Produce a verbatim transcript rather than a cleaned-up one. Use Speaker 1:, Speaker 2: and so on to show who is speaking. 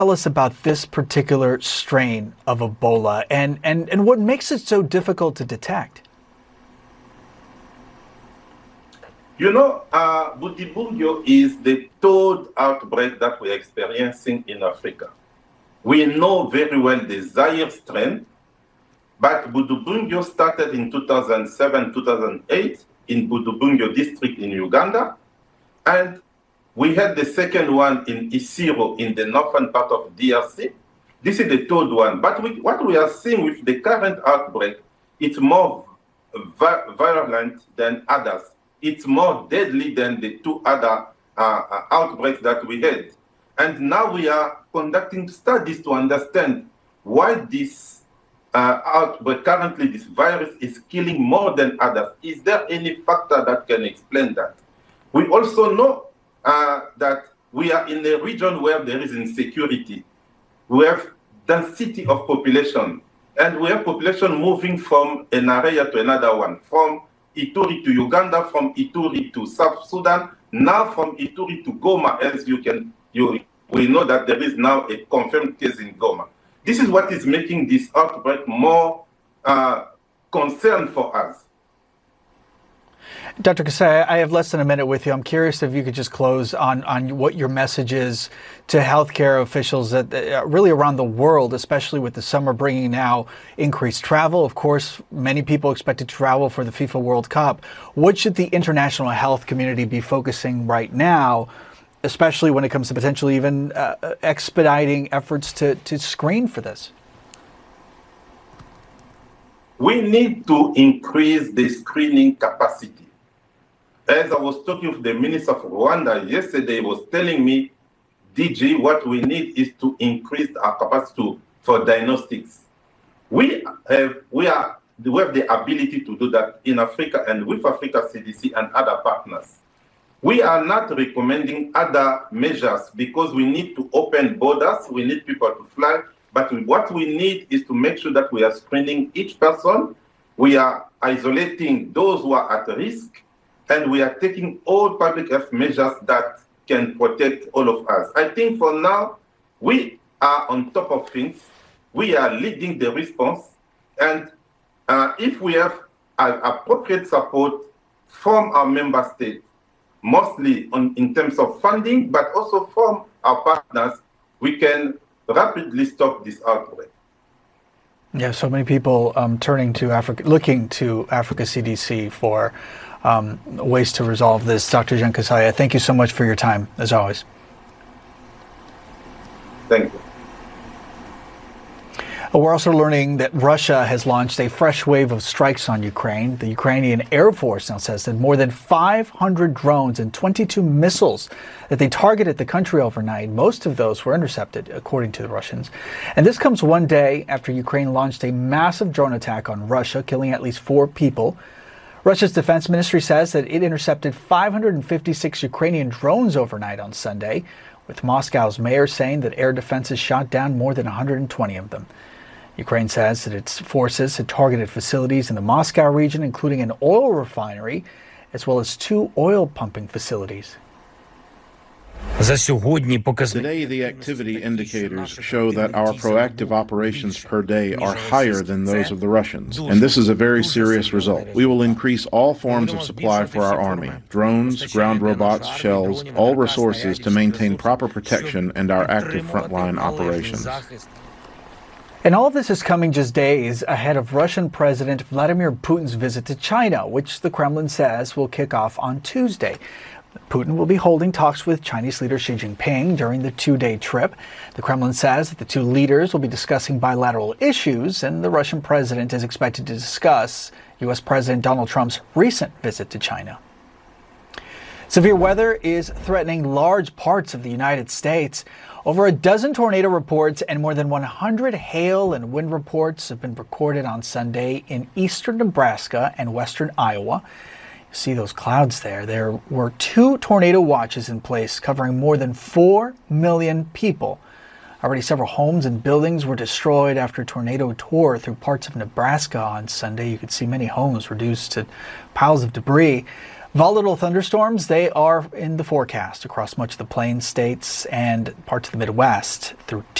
Speaker 1: tell us about this particular strain of Ebola and, and, and what makes it so difficult to detect?
Speaker 2: You know, uh, Bundibugyo is the third outbreak that we're experiencing in Africa. We know very well the Zaire strain, but Bundibugyo started in two thousand seven, two thousand eight in Bundibugyo district in Uganda, and we had the second one in Isiro in the northern part of D R C. This is the third one, but we, what we are seeing with the current outbreak, it's more vi virulent than others. It's more deadly than the two other uh, outbreaks that we had. And now we are conducting studies to understand why this uh, outbreak, currently this virus is killing more than others. Is there any factor that can explain that? We also know uh, that we are in a region where there is insecurity. We have density of population, and we have population moving from an area to another one, from Ituri to Uganda, from Ituri to South Sudan, now from Ituri to Goma, as you can, you, we know that there is now a confirmed case in Goma. This is what is making this outbreak more uh, concern for us.
Speaker 1: Doctor Kasai, I have less than a minute with you. I'm curious if you could just close on, on what your message is to healthcare officials that uh, really around the world, especially with the summer bringing now increased travel. Of course, many people expected to travel for the FIFA World Cup. What should the international health community be focusing right now, especially when it comes to potentially even uh, expediting efforts to, to screen for this?
Speaker 2: We need to increase the screening capacity. As I was talking with the Minister of Rwanda yesterday, he was telling me, D G, what we need is to increase our capacity for diagnostics. We have, we, are, we have the ability to do that in Africa and with Africa C D C and other partners. We are not recommending other measures because we need to open borders, we need people to fly, but what we need is to make sure that we are screening each person, we are isolating those who are at risk, and we are taking all public health measures that can protect all of us. I think for now, we are on top of things. We are leading the response. And uh, if we have uh, appropriate support from our member states, mostly on, in terms of funding, but also from our partners, we can rapidly stop this outbreak.
Speaker 1: Yeah, so many people um, turning to Africa, looking to Africa C D C for um, ways to resolve this. Doctor Jean Kasaya, thank you so much for your time, as always.
Speaker 2: Thank you.
Speaker 1: We're also learning that Russia has launched a fresh wave of strikes on Ukraine. The Ukrainian Air Force now says that more than five hundred drones and twenty-two missiles that they targeted the country overnight, most of those were intercepted, according to the Russians. And this comes one day after Ukraine launched a massive drone attack on Russia, killing at least four people. Russia's defense ministry says that it intercepted five hundred fifty-six Ukrainian drones overnight on Sunday, with Moscow's mayor saying that air defenses shot down more than one hundred twenty of them. Ukraine says that its forces had targeted facilities in the Moscow region, including an oil refinery, as well as two oil pumping facilities.
Speaker 3: Today, the activity indicators show that our proactive operations per day are higher than those of the Russians, and this is a very serious result. We will increase all forms of supply for our army, drones, ground robots, shells, all resources to maintain proper protection and our active frontline operations.
Speaker 1: And all of this is coming just days ahead of Russian President Vladimir Putin's visit to China, which the Kremlin says will kick off on Tuesday. Putin will be holding talks with Chinese leader Xi Jinping during the two-day trip. The Kremlin says that the two leaders will be discussing bilateral issues, and the Russian president is expected to discuss U S President Donald Trump's recent visit to China. Severe weather is threatening large parts of the United States. Over a dozen tornado reports and more than one hundred hail and wind reports have been recorded on Sunday in eastern Nebraska and western Iowa. You see those clouds there. There were two tornado watches in place covering more than four million people. Already several homes and buildings were destroyed after a tornado tore through parts of Nebraska on Sunday. You could see many homes reduced to piles of debris. Volatile thunderstorms, they are in the forecast across much of the Plains states and parts of the Midwest through